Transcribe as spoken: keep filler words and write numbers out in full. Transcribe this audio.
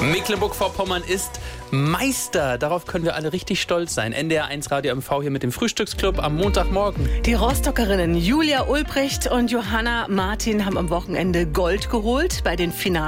Mecklenburg-Vorpommern ist Meister. Darauf können wir alle richtig stolz sein. N D R eins Radio M V hier mit dem Frühstücksclub am Montagmorgen. Die Rostockerinnen Julia Ulbricht und Johanna Martin haben am Wochenende Gold geholt bei den Finals.